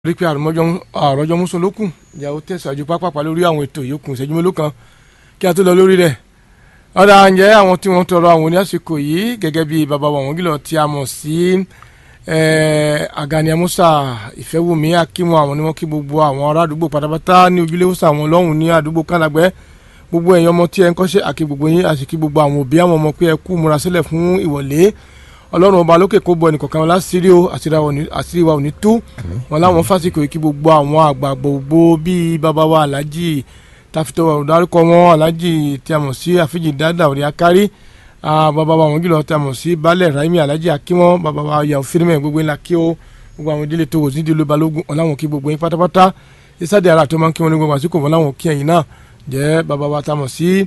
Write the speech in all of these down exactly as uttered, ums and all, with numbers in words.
rí pé àròjọ mùsùlùkù ìyàwó tẹ̀síwájú pápápá lórí àwọn ètò ìyókù ìṣẹ́jú mélòó kan kí a tó lọ lórí rẹ̀. ọ̀dà ǹjẹ́ àwọn tí wọ́n tọrọ àwọn oníàsìkò yìí gẹ́gẹ́ bí bàbá wa wọ́n gílọ̀ tí a mọ̀ sí Àgàní Amusa Ìfẹ́wùmí Akímọ̀ àwọn ni wọ́n kí gbogbo àwọn ará àdúgbò pátápátá ní ojúlé wòsàn àwọn lọ́hùn ní àdúgbò Kálàgbẹ́ gbogbo ẹ̀yin ọmọ tí ẹ ń kọ́ṣẹ́ àkí gbogbo yín àṣìkí gbogbo àwọn òbí àwọn ọmọ pé ẹ kú múra sílẹ̀ fún ìwọ̀lé ọlọ́run ọba lókè kó bọ ẹnìkọ̀ọ̀kan wọn láṣìírí o àṣírí wa ò ní tú wọn láwọn fásitì kí gbogbo àwọn àgbà gbogbo bíi bàbá wa aláàjì tàfitọ́ dárúkọ wọn aláàjì tí a mọ̀ sí àfíjì dáadáa òde akárí bàbá wa wọn jùlọ tí a mọ̀ sí baálẹ̀ Ráímì aláàjì akíwọ́n bàbá wa yàwó fírímẹ̀ gbogbo ńlá kí ó gbogbo àwọn ìdílé tó wò sí ìdílé balógun ọ̀làwọn kí gbogbo yín pátápátá ìsáde ara tó máa ń kí wọn ní gbogbo àsìkò wọn láwọn kí ẹ̀yin náà jẹ́ bàbá wa tá a mọ̀ sí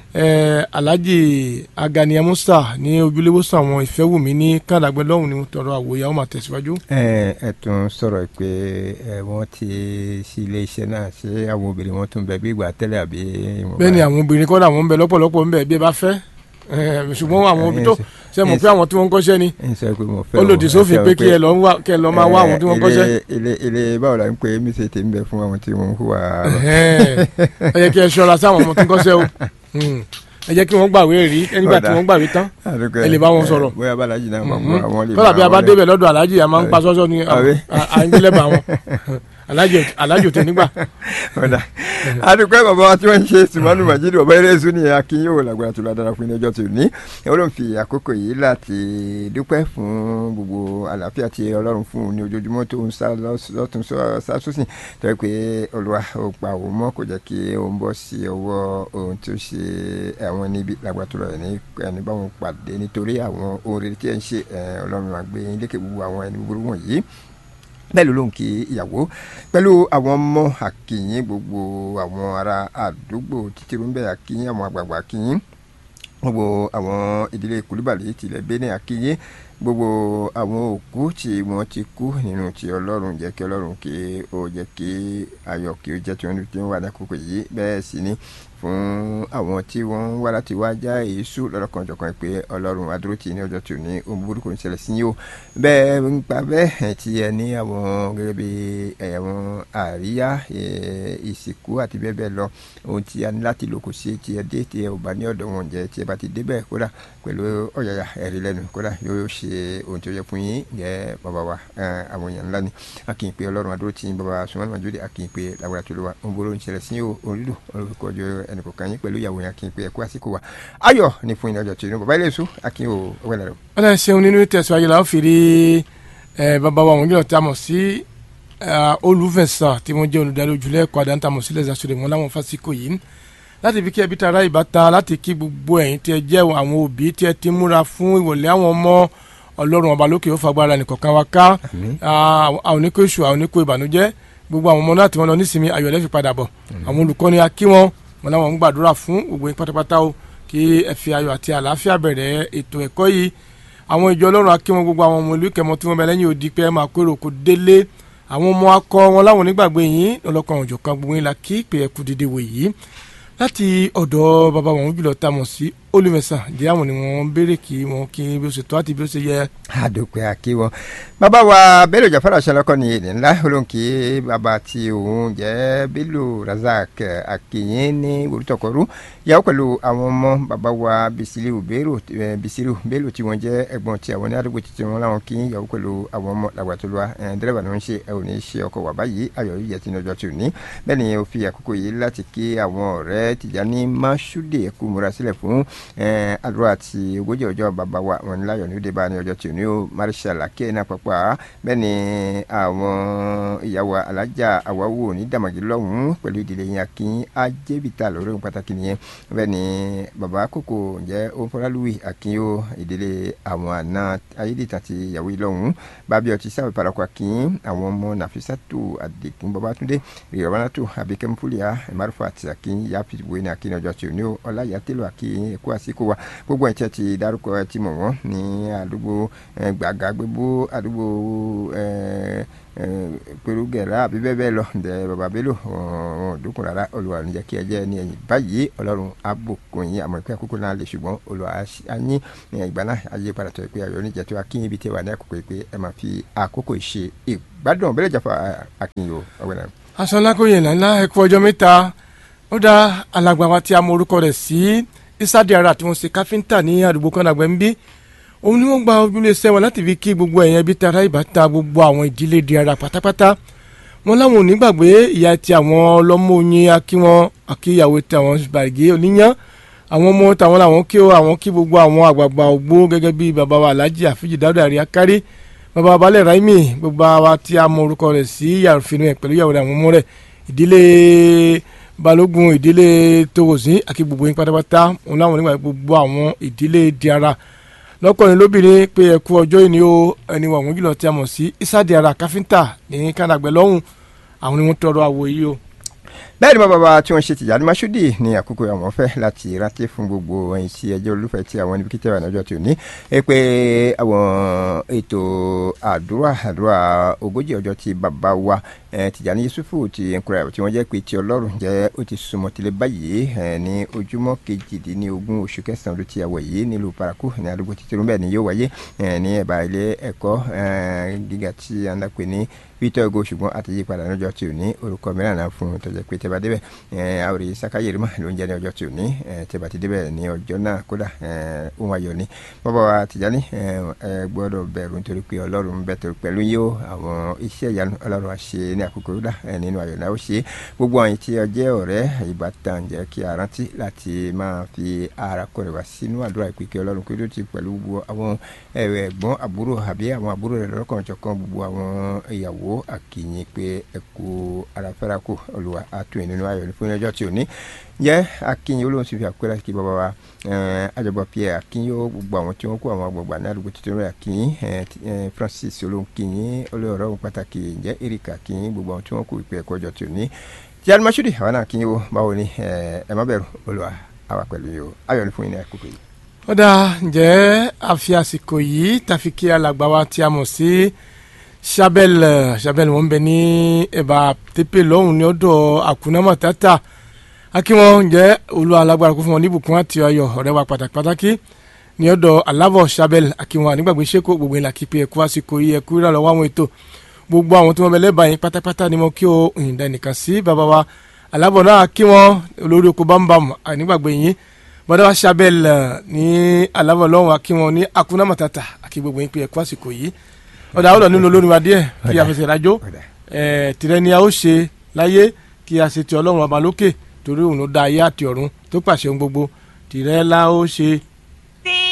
Alhaji Àgàní Amusa ní ojúlówósàn àwọn Ìfẹ́wùmí ní Kálàgbẹ́ lọ́hùn ni mo tọrọ àwòyá wọn máa tẹ̀síwájú. ẹ ẹ tún sọ̀rọ̀ pé ẹ wọ́n ti sí ilé iṣẹ́ náà ṣé àwọn obìnrin wọn tún bẹ bí ìgbà tẹ́lẹ̀ àbí. bẹ́ẹ̀ ni àwọn obìnrin kọ́dà wọn ń bẹ lọ́pọ̀lọpọ̀ ń bẹ bí ẹ bá fẹ́ ṣùgbọ́n àwọn òbí tó ṣe mọ̀ pé àwọn tí wọ́n ń kọ́ṣẹ́ ni ó lòdì sófin pé kí ẹ lọ máa wá àwọn tí wọ́n ń kọ́ṣẹ́. ilé ilé báwo la ń pè é mi ṣe tèmi bẹ fún àwọn tí wọ́n ń hùwà. ẹ yẹ kí ẹ ṣọ́ra sáwọn ọmọ tí ń kọ́ṣẹ́ o ẹ jẹ́ kí wọ́n gbàwé rí nígbà tí wọ́n gbàwé tán ẹ lè bá wọn sọ̀rọ̀. bóyá balaji náà máa mú àwọn lè bá wọn lẹ. kọ́lá bí a bá débẹ̀ lọ́dọ̀ alájì a máa ń pa sọ́sọ́ ní àyíngílẹ̀bà wọn alájì ò tẹ̀ nígbà. adúpẹ́ bàbá wa tí wọ́n ń ṣe Sùmánù Màjídì ọ̀bá eré èso ní akínyẹ̀wò làgbára tó ládàra fún ilé ẹjọ́ tó ní Ọlọ́run fi àkókò yìí láti dúpẹ́ fún gbogbo àlàáfíà tí Ọlọ́run fún un ní ojoojúmọ́ tó ń sá lọ́tún sásúsìn tó yẹ pé Olúwa ò pa òun mọ́ kò jẹ́ kí òun bọ́ sí ọwọ́ ohun tó ṣe àwọn níbi làgbára tó lọ ní ẹni báwọn pàdé nítorí àwọn ohun rere tí ẹ ń ṣe Ọlọ́run àgbẹ̀ lékè gbogbo àwọn ẹni búburú wọ̀nyí bẹ́ẹ̀ ló ló ń kí ìyàwó pẹ̀lú àwọn ọmọ àkìyìn gbogbo àwọn ará àdúgbò títí rúmbẹ́ àkìyìn àwọn àgbààgbà àkìyìn gbogbo àwọn ìdílé Kúlíbàlì tilẹ̀ Bẹ́nẹ̀ àkìyìn gbogbo àwọn òkú tí wọ́n ti kú nínú ti Ọlọ́run jẹ́ kí Ọlọ́run kí ó jẹ́ kí ayọ̀ kí ó jẹ́ tí wọ́n ti wà ní àkókò yìí bẹ́ẹ̀ sì ni fún àwọn tí wọ́n wá láti wá já èésù lọ́dọ̀kanjọ̀kan pé Ọlọ́run adúró tì ní ọjọ́ tí ò ní ohun burúkú ní ṣẹlẹ̀ sí yìí o bẹ́ẹ̀ ń pa bẹ́ẹ̀ tí ẹ ní àwọn gẹ́gẹ́ bí àwọn àríyá ìsìnkú àti bẹ́ẹ̀ bẹ́ẹ̀ lọ ohun tí a ní láti lò kò sí tí ẹ dé tí ẹ ò bá ní ọ̀dọ̀ wọn jẹ́ tí ẹ bá ti débẹ̀ kódà pẹ̀lú ọ̀yàyà ẹ̀rí lẹ́nu kódà yóò ṣe ohun tí ó yẹ fún yín jẹ́ bàbá wa àwọn èèyàn ńlá ni a kì í pe Ọlọ́run adúró tì ní bàbá Sùmánù Màjídì a kì í pe làwùrà tó lọ wa ohun burúkú ní ṣẹlẹ̀ sí yìí o orílù olùkọ́jọ́ ẹnìkọ̀ọ̀kan yín pẹ̀lú ìyàwó yẹn akin pé ẹ̀kú àsìkò wa ayọ̀ ní fún ìnájọ́ tí inú bàbá ilé ìṣú akin ò ọwọ́ ẹ̀rọ. wọ́n lè ṣeun nínú tẹ̀síwájú la ó fi rí bàbá wa wọ́n yóò tá a mọ̀ sí olùfẹ̀sà tí wọ́n jẹ́ olùdarí ojúlẹ̀ ẹ̀kọ́ àdáńtà mọ̀ sílẹ̀ ṣàṣọ̀rẹ̀ wọn láwọn fásitì yìí láti fi kí ẹbí tara ìbátan láti kí gbogbo ẹ̀yin tí ẹ jẹ́ àwọn òbí tí ẹ ti múra fún ìwọlé àwọn ọmọ Ọlọ́run ọba lókè ó fagbára nìkọ̀ọ̀kan wa ká àwọn oníkó èṣù àwọn oníkó ìbànújẹ́ gbogbo àwọn ọmọ náà tí wọ́n lọ nísìnyí ayọ̀ lẹ́fì padà bọ̀ àwọn olùkọ́ni a kí wọn wọn làwọn ń gbàdúrà fún gbogbo yín pátápátá o kí ẹ fi ayọ̀ àti àlàáfíà bẹ̀rẹ̀ ètò ẹ̀kọ́ yìí àwọn ìjọ Ọlọ́run a kí wọn gbogbo àwọn ọmọ ìlú Ìkẹmọ tí wọ́n bẹ lẹ́yìn odi pé ẹ máa kóró kó délé àwọn ọmọ akọ wọn láwọn onígbàgbé yín lọ́lọ́kan òjọ̀kan gbogbo yín la kí pé ẹ kú dídé wò yìí láti ọ̀dọ̀ bàbá wọn jùlọ tá a mọ̀ sí olùmẹ̀sà jẹ́ àwọn ni wọ́n ń béèrè kí wọ́n kí bí ó ṣe tó àti bí ó ṣe yẹ. àdùpẹ́ àkí wọn bàbá wa Bello Jafar aṣọlọ́kọ́ ni èdè ńlá olóńkì bàbá tí òun jẹ́ Bello Razak Akínyìn ní orítọ̀kọ́rú yàwó pẹ̀lú àwọn ọmọ bàbá wa Bisiriu Bello Bisiriu Bello tí wọ́n jẹ́ ẹ̀gbọ́n tí àwọn ní àdúgbò títí wọn láwọn kí yàwó pẹ̀lú àwọn ọmọ làgbàtọ́lùwà dẹ́rẹ́bà ni wọ́n ń ṣe ẹ̀ ò ní ṣe ọkọ̀ wà báyìí ayọ̀ yìí yẹ ti ní ọjọ́ tí ò ní bẹ́ẹ̀ ni ó fi àkókò yìí láti kí àwọn ọ̀rẹ́ Tìjání Mashude kú múra sílẹ̀ fún àdúrà àti ogójì ọjọ́ bàbá wa wọn ní láyọ̀ ní òde bá ní ọjọ́ tí ò ní o Marshal akẹ́yìn pàpà bẹ́ẹ̀ ni àwọn ìyàwó alájà àwáwò ní Dàmàgì lọ́hùn-ún pẹ̀lú ìdílé yẹn Akin Ajébìtà lórí ohun pàtàkì nìyẹn bẹ́ẹ̀ ni bàbá kòkò ǹjẹ́ òǹfọ̀lálùwì Akin o ìdílé àwọn àna ayédètà ti ìyàwó yìí lọ́hùn-ún bàbí ọtí sáwé parakọ Akin àwọn ọmọ Nàfísàtù Àdìgún Babátúndé Ìrọ̀wánátù Àbíkẹ́mfúlìà Márùfà àti Akin yàpìwé ní Akin ọjọ́ tí ò ní o Ọláyà Télò Akin ẹ̀kú àsìkò wa gbogbo ẹ̀tẹ́ ti dárúkọ ẹ ti mọ̀ wọ́n ní àdúgbò gbàgà gbogbo àdúgbò pẹ̀lúgẹ̀rẹ́ àbí bẹ́ẹ̀ bẹ́ẹ̀ lọ ǹdẹ bàbá Bello wọn ò dúkùn rárá Olúwa ní jẹ́ kí ẹ jẹ́ ní ẹ̀yìn báyìí Ọlọ́run àbùkún yín àmọ́ ìpín àkókò náà lè ṣùgbọ́n Olúwa á yín ìgbà náà ayé padà tó pé ayọ̀ oníjẹ tó akínyìn ibi tí wà ní àkókò pé ẹ máa fi àkókò ìṣe ìgbádùn bẹ́lẹ̀ jàpá akínyìn ọ̀wẹ́ náà. aṣọ alákòye ńláńlá ẹ kú ọjọ́ mẹ́ta ó dá alàgbà wa tí a mọ orúkọ rẹ̀ sí Isa Diarra tí wọ́n ṣe káfíńtà ní àdúgbò kan àgbẹ̀ ń bí òun ni wọ́n gba ojúlé iṣẹ́ wọn láti fi kí gbogbo ẹ̀yàn ibi tara ìbáta gbogbo àwọn ìdílé Diarra pátápátá wọn láwọn ò ní gbàgbé ìyá ti àwọn ọlọ́mọ oyin akí wọn akíyàwó ti àwọn bàgé oníyàn àwọn ọmọ tàwọn làwọn kí ó àwọn kí gbogbo àwọn àgbààgbà ògbó gẹ́gẹ́ bí bàbá wa Alhaji Àfíjì Dáúdà Àríyákárí bàbá wa Balẹ̀ Ráìmì gbogbo wa tí a mọ orúkọ rẹ̀ sí yàrá-fínú ẹ̀ pẹ̀lú ìyàwó rẹ̀ àwọn ọmọ rẹ̀ ìdílé Balógun ìdílé Tòwòsí àti gbogbo yín pátápátá òun láwọn onígbà gbogbo àwọn ìdílé Diarra lọ́kùnrin lóbìnrin pé ẹ kú ọjọ́ ìní o ẹni wà wọ́n jùlọ tí a mọ̀ sí Isa Diarra káfíńtà ní kánàgbẹ́ lọ́hùn àwọn ni wọ́n tọrọ àwọ̀ yìí o. bẹ́ẹ̀ ni bàbá tí wọ́n ṣe Tìjàní Mashood ní àkókò àwọn fẹ́ láti rántí fún gbogbo ẹ̀yin tí ẹjẹ́ olùfẹ́ tí àwọn níbi kíkẹ́ wà lọ́jọ́ tí ò ní ẹ pé àwọn ètò àdúrà àdúrà ogójì ọjọ́ tí bàbá wa Tìjàní Yusufu ti nkura tí wọ́n jẹ́ pé ti Ọlọ́run jẹ́ ó ti súnmọ́ tilẹ̀ báyìí ní ojúmọ́ kejìdínlógún oṣù kẹsàn-án ló ti àwọ̀ yìí nílùú Paraku ní àdúgbò títí rúbẹ̀ ni yóò wáyé ní ẹ̀bà ilé ẹ̀kọ́ gíga tí a ń dàpè ní Victor Hugo ṣùgbọ́n àtìyípadà lọ́jọ́ tí ò ní orúkọ mìíràn náà fún un tó jẹ́ pé tẹ́bà débẹ̀ àwòrán Sakayerima ló ń jẹ́ ní ọjọ́ tí ò ní tẹ́bà ti débẹ̀ ní ọjọ́ náà kódà ohun ayọ̀ ni bàbá wa Tìjàní gbọ́dọ̀ bẹ̀rù nítorí pé Ọlọ́run bẹ̀ pẹ̀lú yóò àwọn iṣẹ́ ìyanu Ọlọ́run á ṣe ní àkókò dá nínú ayọ̀ náà ó ṣe gbogbo àwọn tí ó jẹ́ ọ̀rẹ́ ìbátan jẹ́ kí a rántí láti máa fi ara kọrẹ̀ wá sínú àdúrà ìpèkè Ọlọ́run kí ó ti pẹ̀lú gbogbo àwọn ẹ̀gbọ́n àbúrò àbí àwọn àbúrò rẹ̀ lọ́kàn jọ̀kan gbogbo àwọn ìyàwó àkìyìn pé ẹ̀kú aráfẹ́ra kù Olúwa àtúnyẹ̀ nínú ayọ̀ fún ọjọ́ tí ò ní jẹ́ akínyìn olóhùn sì fi àpẹẹrẹ kí bàbá wa àjọgbọ́ Pierre akínyìn gbogbo àwọn tí wọ́n kó àwọn àgbàgbà ní àdúgbò tuntun rẹ̀ akínyìn Francis olóhùn kínyìn olóòrọ̀ ohun pàtàkì ǹjẹ́ Erika akínyìn gbogbo àwọn tí wọ́n kó ìpè ẹ̀kọ́ ọjọ́ tí ò ní Tìjàní Mashood àwọn náà akínyìn wo báwo ni ẹ má bẹ̀rù Olúwa àwa pẹ̀lú yìí o ayọ̀ ní fún yín ní àkókò yìí. ó dáa ǹjẹ́ àfi àsìkò yìí tàfi kí alàgbà wa tí a mọ̀ sí Chabel Chabel wọn bẹ ní ẹ̀bà tẹ́pẹ́ lọ́hùn ní ọ̀dọ̀ àkúnámọ̀ tata akínwọn ǹjẹ́ Olúwa alágbára kó fún wọn ní ìbùkún àti ayọ̀ ọ̀rẹ́ wa pàtàkì pàtàkì ní ọ̀dọ̀ alábọ̀ Chabel akínwọn ànígbàgbé ṣẹ́kọ̀ gbogbo ìlà kí pé ẹ̀kú àsìkò yìí ẹ̀kú ìrànlọ́wọ́ àwọn ètò gbogbo àwọn tí wọ́n bẹ lẹ́bàá yín pátápátá ni mo kí o ìyìndà nìkan sí bàbá wa alábọ̀ náà akínwọn olórí oko bámbam ànígbàgbé yín bọ́dá wa Chabel ní alábọ̀ lọ́hùn akínwọn ní àkúnámọ̀ tata àkí gbogbo yín pé ẹ̀kú àsìkò yìí ọ̀dà ọ̀dọ̀ nínú olórin wa díẹ̀ kí a fẹsẹ̀ rájò tìrẹ ni a ó ṣe láyé kí a ṣe ti Ọlọ́run ọba lókè torí òun ló dá ayé àti ọ̀run tó pàṣẹ ohun gbogbo tìrẹ la ó ṣe